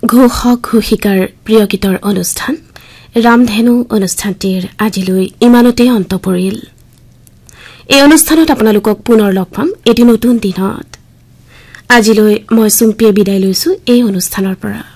ঘোষক ঘোষিকাৰ প্ৰিয় গীতৰ অনুষ্ঠান ৰামধেনু অনুষ্ঠানটিৰ আজিলৈ ইমানতে অন্ত পৰিল। এই অনুষ্ঠানত আপোনালোকক পুনৰ লগ পাম এটি নতুন দিনত। আজিলৈ মই চুম্পিয়ে বিদায় লৈছো এই অনুষ্ঠানৰ পৰা।